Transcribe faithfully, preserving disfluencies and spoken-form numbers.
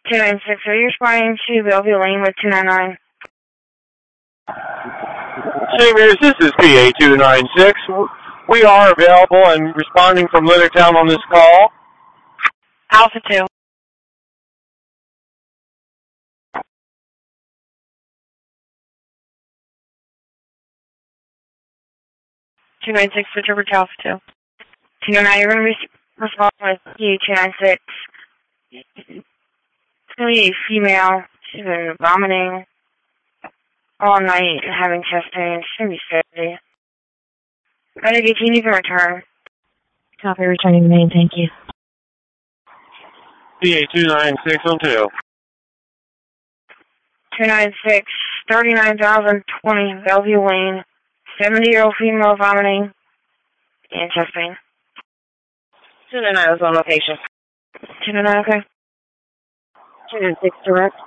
two nine six, are you responding to Bellevue Lane with two nine nine? Saviors, this is P A two nine six. We are available and responding from Leonardtown on this call. Alpha two. two nine six, switch over to Alpha two. two nine nine, you're going to re- respond with P A two nine six. It's going to be a female. She's been vomiting all night and having chest pain. She's going to be seventy. Renegade, you need to return. Copy, returning to main, thank you. P A two nine six on two. two nine six, thirty-nine thousand twenty, Bellevue Lane, seventy-year-old female vomiting and chest pain. two nine nine was on location. two nine nine, okay. two nine six direct.